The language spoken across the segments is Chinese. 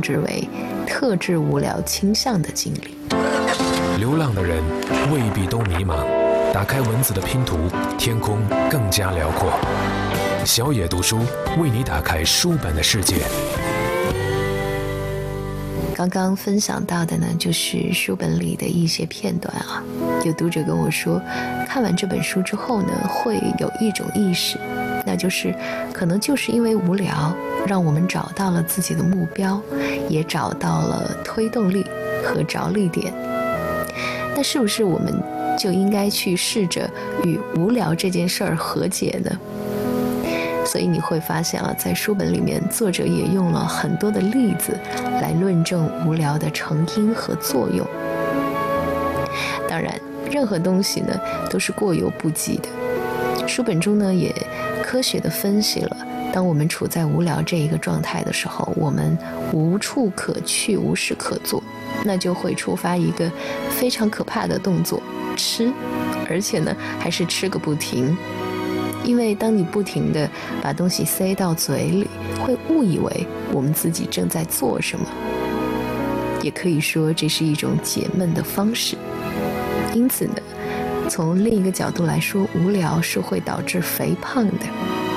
之为特质无聊倾向的经历。 流浪的人未必都迷茫，打开文字的拼图，天空更加辽阔。小野读书为你打开书本的世界。 刚刚分享到的呢，就是书本里的一些片段啊。有读者跟我说，看完这本书之后呢，会有一种意识，那就是可能就是因为无聊，让我们找到了自己的目标，也找到了推动力和着力点。那是不是我们就应该去试着与无聊这件事儿和解呢？所以你会发现啊，在书本里面，作者也用了很多的例子来论证无聊的成因和作用。当然，任何东西呢都是过犹不及的。书本中呢也科学地分析了，当我们处在无聊这一个状态的时候，我们无处可去，无事可做，那就会触发一个非常可怕的动作，吃，而且呢还是吃个不停。因为当你不停地把东西塞到嘴里，会误以为我们自己正在做什么，也可以说这是一种解闷的方式。因此呢，从另一个角度来说，无聊是会导致肥胖的。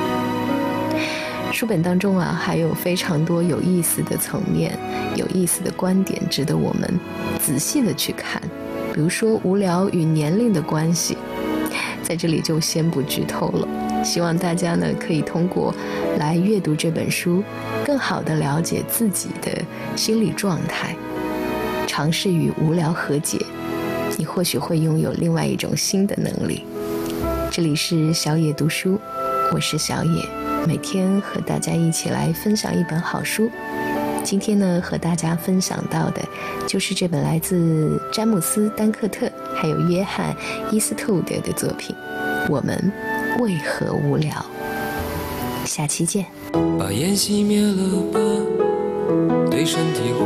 书本当中啊，还有非常多有意思的层面，有意思的观点，值得我们仔细的去看。比如说无聊与年龄的关系，在这里就先不剧透了。希望大家呢可以通过来阅读这本书，更好地了解自己的心理状态，尝试与无聊和解，你或许会拥有另外一种新的能力。这里是小野读书，我是小野，每天和大家一起来分享一本好书。今天呢，和大家分享到的就是这本来自詹姆斯·丹克特还有约翰·伊斯特伍德的作品《我们为何无聊》。下期见。 把烟熄灭了吧，对身体